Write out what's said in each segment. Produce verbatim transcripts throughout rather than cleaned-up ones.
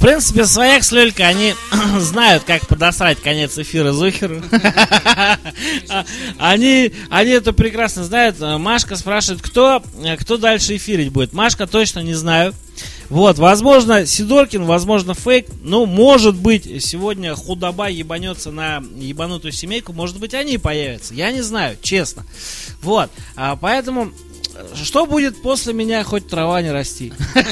принципе, Свояк с Лёлькой, они знают, как подосрать конец эфира Зухеру. Они, они это прекрасно знают. Машка спрашивает, кто, кто дальше эфирить будет. Машка, точно не знаю. Вот, возможно, Сидоркин, возможно, Фейк. Ну, может быть, сегодня худоба ебанется на ебанутую семейку. Может быть, они появятся. Я не знаю, честно. Вот, а, поэтому... Что будет после меня, хоть трава не расти?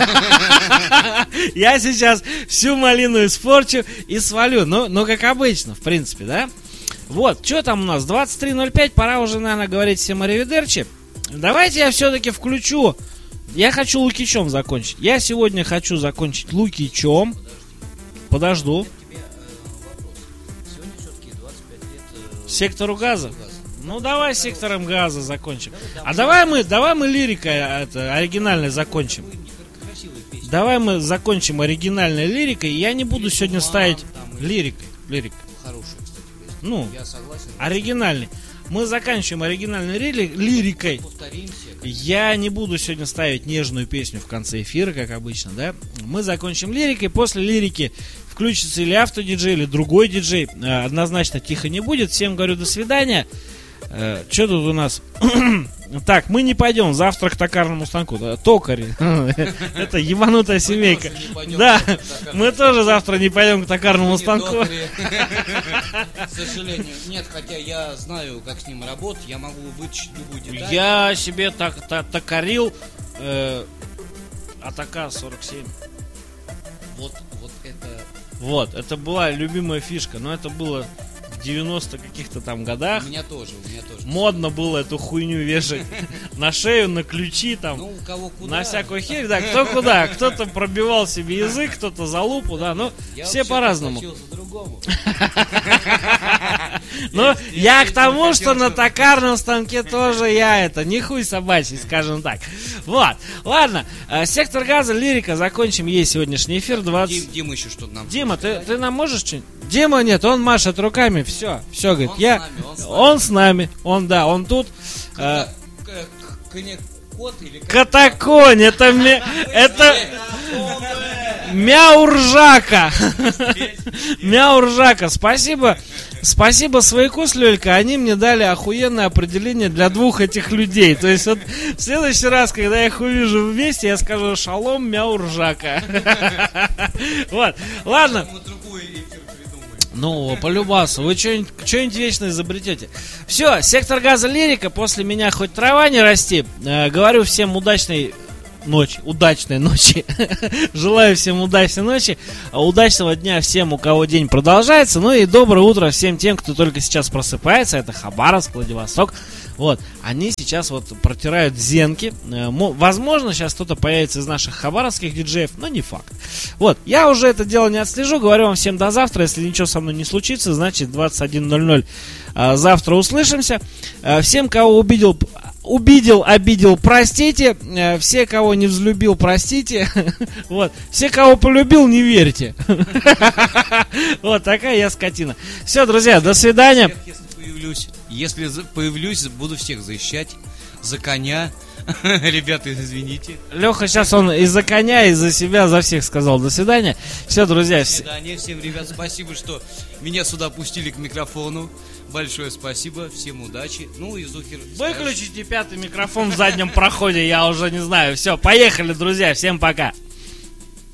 Я сейчас всю малину испорчу и свалю. Ну, ну, как обычно, в принципе, да? Вот, что там у нас? двадцать три ноль пять, пора уже, наверное, говорить всем аривидерчи. Давайте я все-таки включу. Я хочу Лукичом закончить. Я сегодня хочу закончить Лукичом. Подожду. Сектору газа? Ну, давай сектором газа закончим. А давай мы, давай мы лирикой это, оригинальной закончим. Давай мы закончим оригинальной лирикой. Я не буду сегодня ставить лирикой. Лирикой. Ну, оригинальный. Мы заканчиваем оригинальной лирикой. Я не буду сегодня ставить нежную песню в конце эфира, как обычно, да? Мы закончим лирикой. После лирики включится или автодиджей, или другой диджей. Однозначно тихо не будет. Всем говорю до свидания. Что тут у нас? Так, мы не пойдем завтра к токарному станку. Да, токари. Это ебанутая семейка. Да, мы тоже завтра не пойдем к токарному станку. К сожалению, нет, хотя я знаю, как с ним работать, я могу вытащить любую деталь. Я себе так токарил Атака сорок семь. Вот, вот это... Вот, это была любимая фишка, но это было... в девяностых каких-то там годах. У меня тоже, у меня тоже. Модно было эту хуйню вешать на шею, на ключи там. Ну, у кого куда. На всякую херь, да, кто куда. Кто-то пробивал себе язык, кто-то за лупу, да, ну, все по-разному. Ну, я к тому, что на токарном станке тоже я это, не хуй собачий, скажем так. Вот, ладно, сектор газа, лирика, закончим ей сегодняшний эфир. двадцать... Дима еще что-то нам... Дима, ты, ты нам можешь что-нибудь? Дима нет, он машет руками, все, все, говорит, он я... С нами, он, с он с нами, он, да, он тут. Когда, э... Кот или... Катаконь, это... Ме... это... Мяуржака. Мяуржака, спасибо. Спасибо Свояку с Лёлькой. Они мне дали охуенное определение для двух этих людей. То есть вот в следующий раз, когда я их увижу вместе, я скажу шалом Мяуржака. Вот, ладно. Ну, полюбасу, вы что-нибудь, что-нибудь вечно изобретете. Все, сектор газа, лирика. После меня хоть трава не расти. э, Говорю всем удачной ночи, удачной ночи. Желаю всем удачной ночи, удачного дня всем, у кого день продолжается. Ну и доброе утро всем тем, кто только сейчас просыпается. Это Хабаровск, Владивосток. Вот, они сейчас вот протирают зенки. Возможно, сейчас кто-то появится из наших хабаровских диджеев, но не факт. Вот, я уже это дело не отслежу. Говорю вам всем до завтра. Если ничего со мной не случится, значит двадцать один ноль ноль завтра услышимся. Всем, кого убедил, убедил, обидел, простите. Все, кого не взлюбил, простите. Вот, все, кого полюбил, не верьте. Вот такая я скотина. Все, друзья, до свидания. Если появлюсь, буду всех защищать. За коня. Ребята, извините. Леха сейчас он из-за коня, из-за себя, за всех сказал до свидания. Все, друзья. До свидания всем, ребят. Спасибо, что меня сюда пустили к микрофону. Большое спасибо. Всем удачи. Ну и Зухер... Выключите пятый микрофон в заднем проходе, я уже не знаю. Все, поехали, друзья. Всем пока.